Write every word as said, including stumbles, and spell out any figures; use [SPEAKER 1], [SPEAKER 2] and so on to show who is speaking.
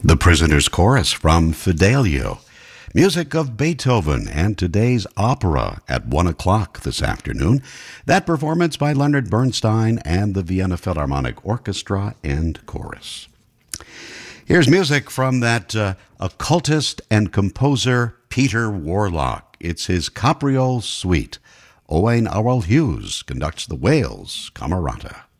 [SPEAKER 1] The Prisoner's Chorus from Fidelio. Music of Beethoven and today's opera at one o'clock this afternoon. That performance by Leonard Bernstein and the Vienna Philharmonic Orchestra and Chorus. Here's music from that uh, occultist and composer Peter Warlock. It's his Capriole Suite. Owain Arwell Hughes conducts the Wales Camerata.